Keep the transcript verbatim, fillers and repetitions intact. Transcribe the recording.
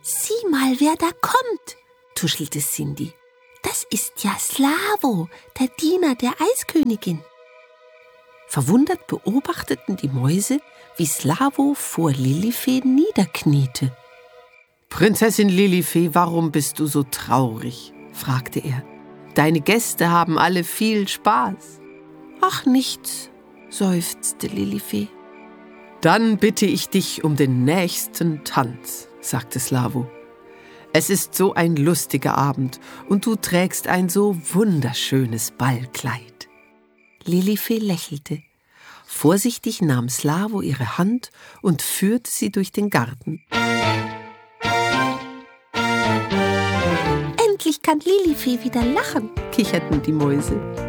Sieh mal, wer da kommt, tuschelte Cindy. Das ist ja Slavo, der Diener der Eiskönigin. Verwundert beobachteten die Mäuse, wie Slavo vor Lilifee niederkniete. »Prinzessin Lilifee, warum bist du so traurig?« fragte er. »Deine Gäste haben alle viel Spaß.« »Ach, nichts«, seufzte Lilifee. »Dann bitte ich dich um den nächsten Tanz«, sagte Slavo. »Es ist so ein lustiger Abend und du trägst ein so wunderschönes Ballkleid.« Lilifee lächelte. Vorsichtig nahm Slavo ihre Hand und führte sie durch den Garten. »Endlich kann Lilifee wieder lachen«, kicherten die Mäuse.